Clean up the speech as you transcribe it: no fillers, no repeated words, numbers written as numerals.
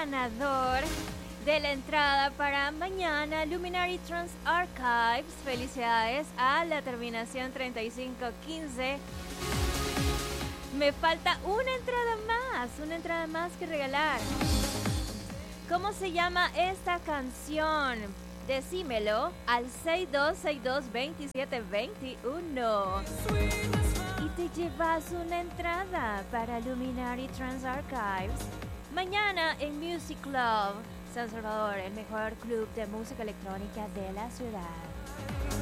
ganador de la entrada para mañana Luminary Trans Archives. Felicidades a la terminación 3515. Me falta una entrada más que regalar. ¿Cómo se llama esta canción? Decímelo al 62622721 y te llevas una entrada para Luminary Trans Archives mañana en Music Club San Salvador, el mejor club de música electrónica de la ciudad.